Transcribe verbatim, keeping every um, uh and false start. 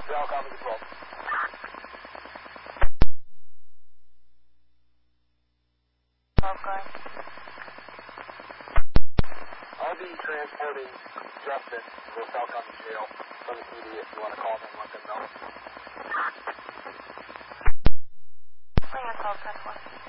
All copy control. Okay. I'll be transporting Justin to the South County Jail from the P D if you want to call them and let them know. Bring us all ten one.